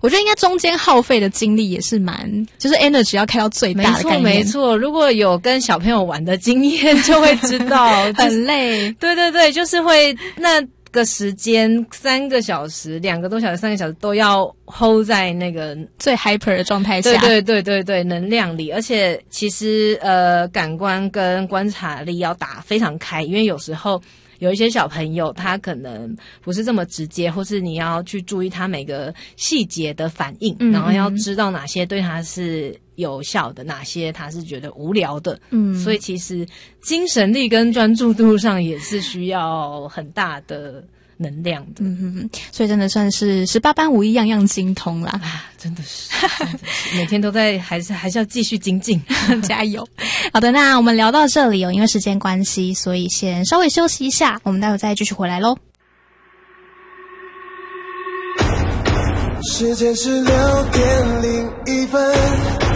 我觉得应该中间耗费的精力也是就是 energy 要开到最大的概念。 没错，如果有跟小朋友玩的经验就会知道很累。 对对对，就是会那个时间3个小时2个多小时3个小时都要 hold 在那个最 hyper 的状态下。 对对对对对，能量里。而且其实感官跟观察力要打非常开，因为有时候有一些小朋友他可能不是这么直接，或是你要去注意他每个细节的反应，然后要知道哪些对他是有效的，哪些他是觉得无聊的。所以其实精神力跟专注度上也是需要很大的能量的。 所以真的算是18般武艺样样精通啦。 真的是每天都在还是要继续精进加油。好的，那我们聊到这里因为时间关系，所以先稍微休息一下，我们待会再继续回来咯。 时间是6:01，